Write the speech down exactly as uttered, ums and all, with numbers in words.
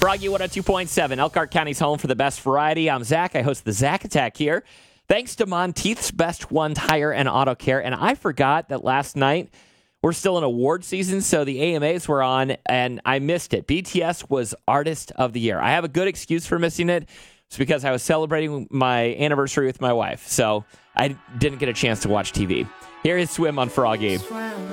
Froggy one oh two point seven, Elkhart County's home for the best variety. I'm Zach. I host the Zach Attack here. Thanks to Monteith's Best One Tire and Auto Care. And I forgot that last night we're still in award season, so the A M As were on, and I missed it. B T S was Artist of the Year. I have a good excuse for missing it. It's because I was celebrating my anniversary with my wife, so I didn't get a chance to watch T V. Here is Swim on Froggy.